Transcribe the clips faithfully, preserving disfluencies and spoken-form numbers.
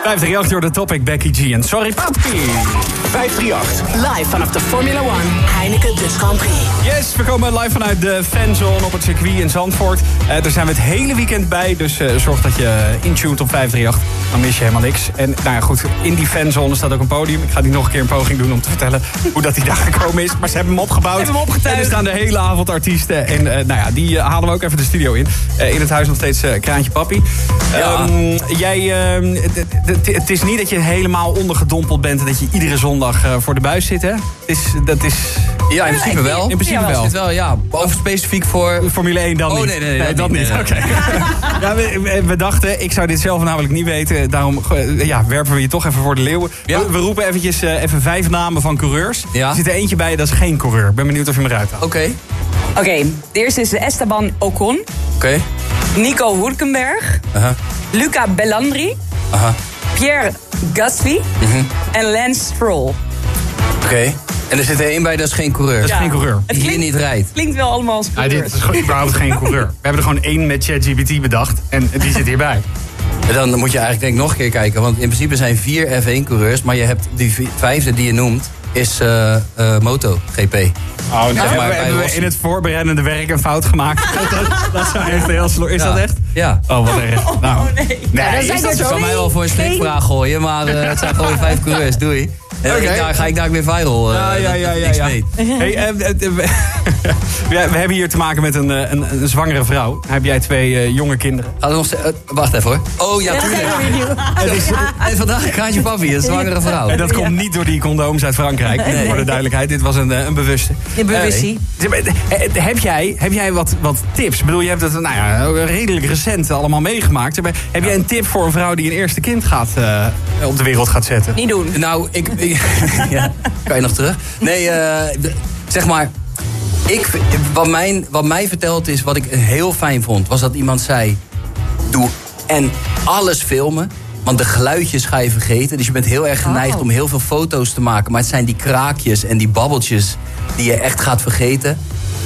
vijf drie acht, door de topic, Becky G en Sorry Papi. vijf drie acht. Live vanaf de Formula One Heineken Dutch Grand Prix. Yes, we komen live vanuit de fanzone op het circuit in Zandvoort. Uh, daar zijn we het hele weekend bij, dus uh, zorg dat je intuned op vijf drie acht. Dan mis je helemaal niks. En nou ja, goed, in die fanzone staat ook een podium. Ik ga niet nog een keer een poging doen om te vertellen hoe dat die daar gekomen is. Maar ze hebben hem opgebouwd. Hebben hem opgetuigd. En er staan de hele avond artiesten. En uh, nou ja, die uh, halen we ook even de studio in. Uh, in het huis nog steeds uh, Kraantje Papi. Ja. Um, jij, uh, het is niet dat je helemaal ondergedompeld bent en dat je iedere zondag uh, voor de buis zit, hè? Het is, dat is... Ja, in principe wel. In principe ja, wel. Het wel, ja. Over specifiek voor... Formule één dan oh, niet. nee, nee, nee, nee, dat niet. niet. Nee, Oké. nee. Ja, we, we dachten, ik zou dit zelf namelijk niet weten. Daarom ja, werpen we je toch even voor de leeuwen. Ja. We, we roepen eventjes uh, even vijf namen van coureurs. Ja. Er zit er eentje bij, dat is geen coureur. Ik ben benieuwd of je hem eruit haalt. Oké. Okay. Oké, okay, de eerste is Esteban Ocon. Oké. Okay. Nico Hülkenberg. Uh-huh. Luca Bellandri. Uh-huh. Pierre Gasly. Mm-hmm. En Lance Stroll. Oké. Okay. En er zit er één bij, dat is geen coureur. Dat is ja. geen coureur. Het die klinkt, hier niet rijdt. klinkt wel allemaal als coureur. Ja, dit is gewoon überhaupt geen coureur. We hebben er gewoon één met ChatGPT bedacht. En die zit hierbij. En dan moet je eigenlijk denk ik nog een keer kijken. Want in principe zijn vier F één coureurs. Maar je hebt die vijfde die je noemt. Is uh, uh, Moto G P. Oh, nou, zeg maar, we hebben we in het voorbereidende werk een fout gemaakt. dat, dat zou echt heel slow. Is ja. dat echt? Ja. Oh, wat erg. Nou, oh, nee. nee. Ja, dat is dat je zo? kan mij wel voor een strikvraag gooien. Maar uh, het zijn gewoon vijf coureurs. Doei. En okay. Daar ga ik daar weer viral. Uh, ja, ja, ja, ja, ja. Hey, uh, uh, uh, we hebben hier te maken met een, uh, een, een zwangere vrouw. Heb jij twee uh, jonge kinderen? Ga nog uh, wacht even hoor. Oh ja, tuurlijk. En, dus, en vandaag een Kraantje Papi, een zwangere vrouw. En dat komt niet door die condooms uit Frankrijk. Nee. Voor de duidelijkheid, dit was een, een bewuste. Een bewustie. Uh, heb jij, heb jij wat, wat tips? Ik bedoel, je hebt het nou ja, redelijk recent allemaal meegemaakt. Heb jij een tip voor een vrouw die een eerste kind gaat, uh, op de wereld gaat zetten? Niet doen. Nou, ik... ik ja, kan je nog terug? Nee, uh, zeg maar... Ik, wat, mijn, wat mij verteld is, wat ik heel fijn vond... was dat iemand zei... doe en alles filmen... want de geluidjes ga je vergeten. Dus je bent heel erg geneigd oh. om heel veel foto's te maken. Maar het zijn die kraakjes en die babbeltjes... die je echt gaat vergeten.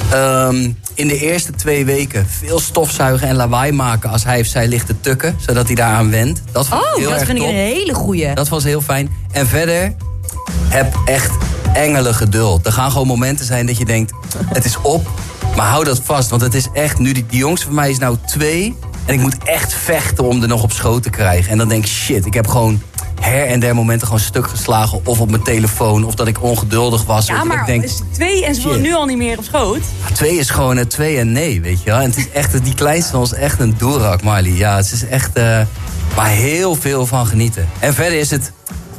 Um, in de eerste twee weken veel stofzuigen en lawaai maken... als hij of zij ligt te tukken, zodat hij daaraan wendt. Dat vond ik oh, heel dat erg vind top. ik een hele goeie. Dat was heel fijn. En verder... heb echt engelen geduld. Er gaan gewoon momenten zijn dat je denkt... het is op, maar hou dat vast. Want het is echt... nu die, die jongste van mij is nou twee... en ik moet echt vechten om er nog op schoot te krijgen. En dan denk ik, shit, ik heb gewoon her en der momenten gewoon stuk geslagen... of op mijn telefoon, of dat ik ongeduldig was. Ja, maar ik denk, is twee en ze willen nu al niet meer op schoot? Ja, twee is gewoon een twee en nee, weet je wel. En het is echt, die kleinste van ons is echt een doerak, Marley. Ja, het is echt... Uh, maar heel veel van genieten. En verder is het...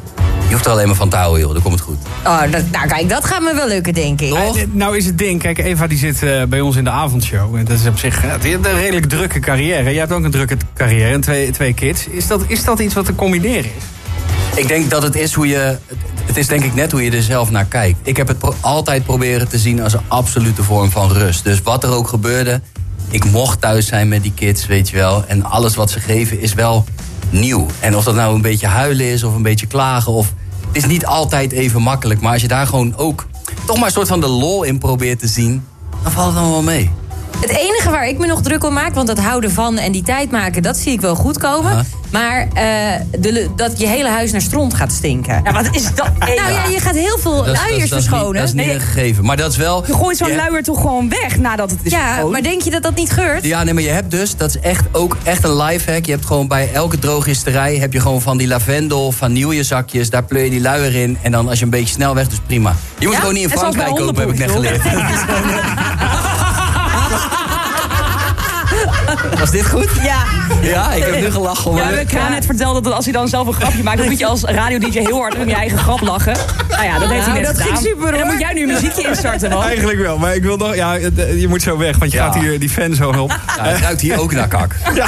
je hoeft er alleen maar van te houden, joh. Dan komt het goed. Oh, dat, nou kijk, dat gaat me wel lukken, denk ik. Toch? Nou is het ding, kijk, Eva die zit uh, bij ons in de avondshow. En dat is op zich uh, een redelijk drukke carrière. Jij hebt ook een drukke carrière en twee, twee kids. Is dat, is dat iets wat te combineren is? Ik denk dat het is hoe je... Het is denk ik net hoe je er zelf naar kijkt. Ik heb het pro- altijd proberen te zien als een absolute vorm van rust. Dus wat er ook gebeurde... ik mocht thuis zijn met die kids, weet je wel. En alles wat ze geven is wel nieuw. En of dat nou een beetje huilen is of een beetje klagen... of het is niet altijd even makkelijk. Maar als je daar gewoon ook toch maar een soort van de lol in probeert te zien... dan valt het dan wel mee. Het enige waar ik me nog druk om maak... want dat houden van en die tijd maken, dat zie ik wel goed komen. Uh-huh. Maar uh, de, dat je hele huis naar stront gaat stinken. Ja, wat is dat? Nou ja, je gaat heel veel dat, luiers dat, dat verschonen. Dat is niet, dat is niet een gegeven. Maar dat is wel... Je gooit zo'n je luier toch gewoon weg nadat het is Ja, verschonen? maar denk je dat dat niet geurt? Ja, nee, maar je hebt dus... dat is echt ook echt een lifehack. Je hebt gewoon bij elke drogisterij... heb je gewoon van die lavendel, vanillezakjes... daar pleur je die luier in. En dan als je een beetje snel weg, dus prima. Je moet ja? gewoon niet in En Frankrijk kopen, heb ik net geleerd. Was dit goed? Ja. Ja, ik heb nu gelachen. Ja, ik heb net verteld dat als hij dan zelf een grapje maakt... dan moet je als radio-dj heel hard om je eigen grap lachen. Nou ja, dat heeft hij net dat gedaan. ging super, hoor. En dan moet jij nu een muziekje instarten, man. Eigenlijk wel, maar ik wil nog... Ja, je moet zo weg, want je Ja. gaat hier die fan zo op. Ja, het ruikt hier ook naar kak. Ja.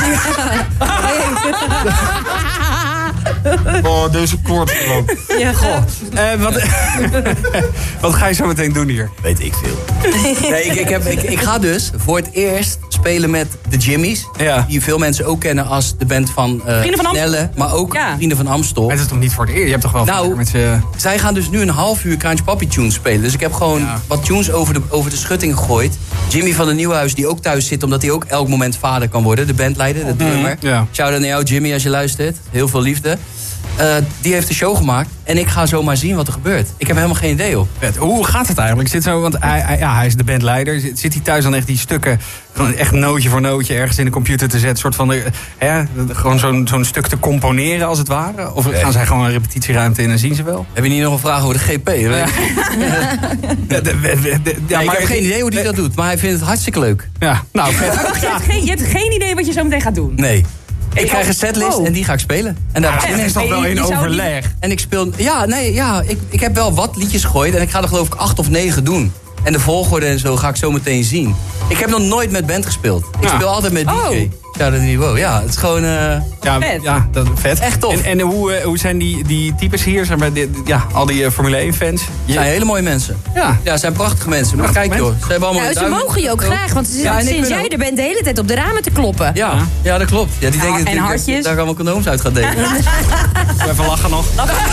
Oh, deze koord gewoon. Ja. Goh. Uh, wat, wat ga je zo meteen doen hier? Weet ik veel. Nee, ik, ik, heb, ik, ik ga dus voor het eerst spelen met de Jimmy's. Ja. Die veel mensen ook kennen als de band van, uh, Vrienden van Amstel. Nelle. Maar ook Ja. Vrienden van Amstel. Het is toch niet voor het eerst? Je hebt toch wel Nou, vaker met z'n... Zij gaan dus nu een half uur Kraantje Papi tunes spelen. Dus ik heb gewoon Ja. wat tunes over de, over de schutting gegooid. Jimmy van de Nieuwhuis, die ook thuis zit... omdat hij ook elk moment vader kan worden. De bandleider, de drummer. Ja. Shout-out naar jou, Jimmy, als je luistert. Heel veel liefde. Uh, die heeft de show gemaakt. En ik ga zomaar zien wat er gebeurt. Ik heb helemaal geen idee, hoor. Hoe gaat het eigenlijk? Zit zo, want hij, hij, ja, hij is de bandleider. Zit, zit hij thuis dan echt die stukken... gewoon echt nootje voor nootje ergens in de computer te zetten? Soort van... De, hè, gewoon zo'n, zo'n stuk te componeren, als het ware? Of gaan zij gewoon een repetitieruimte in en zien ze wel? Heb je niet nog een vraag over de G P? Ja. Ja, de, de, de, de, ja, nee, maar ik heb geen idee hoe hij dat doet. Maar hij vindt het hartstikke leuk. Ja, nou, vet. Maar je, hebt geen, je hebt geen idee wat je zo meteen gaat doen? Nee. Ik krijg een setlist oh. en die ga ik spelen. En daar ja, is toch wel in overleg. Die... En ik speel... Ja, nee, ja, ik, ik heb wel wat liedjes gegooid. En ik ga er geloof ik acht of negen doen. En de volgorde en zo ga ik zo meteen zien. Ik heb nog nooit met band gespeeld. Ik ja. speel altijd met D J. Oh. Ja, dat niveau. Ja, het is gewoon... Uh... Ja, vet. Ja, dat vet. Echt tof. En, en hoe, uh, hoe zijn die, die types hier? Zeg maar, die, ja, al die uh, Formule één fans? Je... zijn hele mooie mensen. Ja. Ja, zijn prachtige mensen. Maar kijk joh, ze hebben allemaal... Nou, ze mogen je ook graag, want ja, sinds jij er bent de hele tijd op de ramen te kloppen. Ja, ja dat klopt. Ja, die ja, denken en dat hartjes. ik daar allemaal condooms uit gaat delen. Even lachen nog.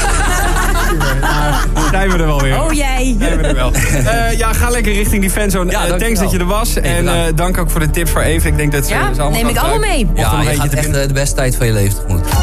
Zijn we er wel weer. Oh jij. Zijn we er wel. Uh, ja, ga lekker richting die fanzone. Ja, uh, thanks dat je er was. Nee, en uh, dank ook voor de tips voor even. Ik denk dat ze ja, allemaal neem ik allemaal mee. Ja, je gaat echt de beste tijd van je leven tegemoet.